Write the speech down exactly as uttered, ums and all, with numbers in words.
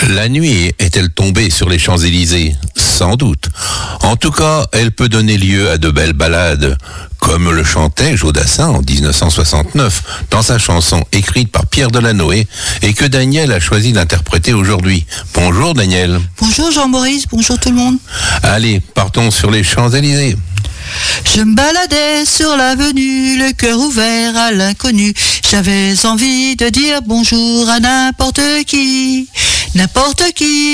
La nuit est-elle tombée sur les Champs-Élysées ? Sans doute. En tout cas, elle peut donner lieu à de belles ballades, comme le chantait Jodassin en dix-neuf cent soixante-neuf dans sa chanson écrite par Pierre Delanoë et que Daniel a choisi d'interpréter aujourd'hui. Bonjour Daniel. Bonjour Jean-Maurice, bonjour tout le monde. Allez, partons sur les Champs-Élysées. Je me baladais sur l'avenue, le cœur ouvert à l'inconnu. J'avais envie de dire bonjour à n'importe qui, n'importe qui.